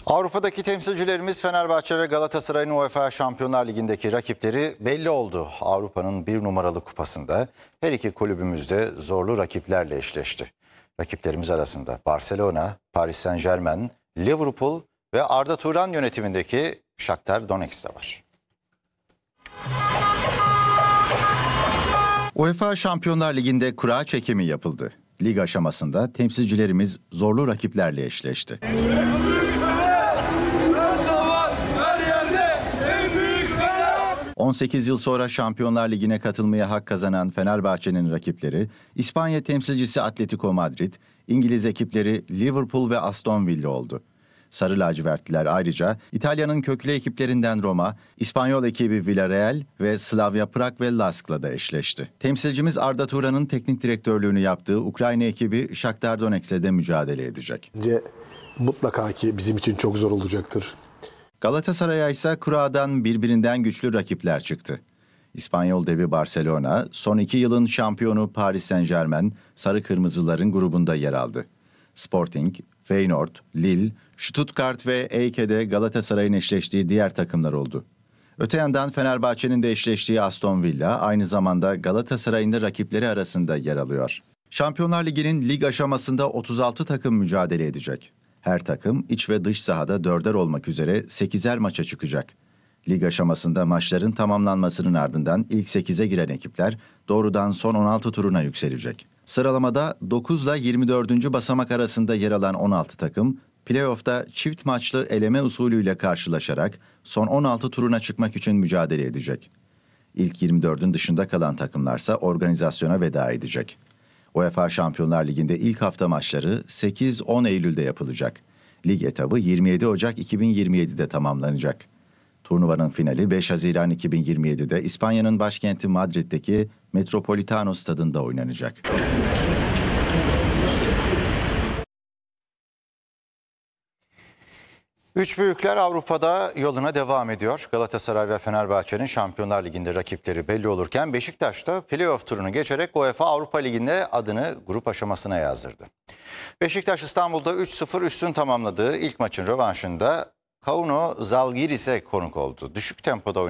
Avrupa'daki temsilcilerimiz Fenerbahçe ve Galatasaray'ın UEFA Şampiyonlar Ligi'ndeki rakipleri belli oldu. Avrupa'nın bir numaralı kupasında her iki kulübümüz de zorlu rakiplerle eşleşti. Rakiplerimiz arasında Barcelona, Paris Saint-Germain, Liverpool ve Arda Turan yönetimindeki Shakhtar Donetsk de var. UEFA Şampiyonlar Ligi'nde kura çekimi yapıldı. Lig aşamasında temsilcilerimiz zorlu rakiplerle eşleşti. 18 yıl sonra Şampiyonlar Ligi'ne katılmaya hak kazanan Fenerbahçe'nin rakipleri İspanya temsilcisi Atletico Madrid, İngiliz ekipleri Liverpool ve Aston Villa oldu. Sarı lacivertliler ayrıca İtalya'nın köklü ekiplerinden Roma, İspanyol ekibi Villarreal ve Slavia Prag ve Lask'la da eşleşti. Temsilcimiz Arda Turan'ın teknik direktörlüğünü yaptığı Ukrayna ekibi Shakhtar Donetsk'le de mücadele edecek. Bence mutlaka ki bizim için çok zor olacaktır. Galatasaray'a ise kuradan birbirinden güçlü rakipler çıktı. İspanyol devi Barcelona, son 2 yılın şampiyonu Paris Saint-Germain, Sarı Kırmızıların grubunda yer aldı. Sporting, Feyenoord, Lille, Stuttgart ve Eyke'de Galatasaray'ın eşleştiği diğer takımlar oldu. Öte yandan Fenerbahçe'nin de eşleştiği Aston Villa aynı zamanda Galatasaray'ın da rakipleri arasında yer alıyor. Şampiyonlar Ligi'nin lig aşamasında 36 takım mücadele edecek. Her takım iç ve dış sahada 4'er olmak üzere 8'er maça çıkacak. Lig aşamasında maçların tamamlanmasının ardından ilk 8'e giren ekipler doğrudan son 16 turuna yükselecek. Sıralamada 9 ile 24. basamak arasında yer alan 16 takım, playoff'ta çift maçlı eleme usulüyle karşılaşarak son 16 turuna çıkmak için mücadele edecek. İlk 24'ün dışında kalan takımlarsa organizasyona veda edecek. UEFA Şampiyonlar Ligi'nde ilk hafta maçları 8-10 Eylül'de yapılacak. Lig etabı 27 Ocak 2027'de tamamlanacak. Turnuvanın finali 5 Haziran 2027'de İspanya'nın başkenti Madrid'deki Metropolitano stadında oynanacak. Üç büyükler Avrupa'da yoluna devam ediyor. Galatasaray ve Fenerbahçe'nin Şampiyonlar Ligi'nde rakipleri belli olurken Beşiktaş da playoff turunu geçerek UEFA Avrupa Ligi'nde adını grup aşamasına yazdırdı. Beşiktaş İstanbul'da 3-0 üstün tamamladığı ilk maçın rövanşında Kauno Zalgiris'e konuk oldu. Düşük tempoda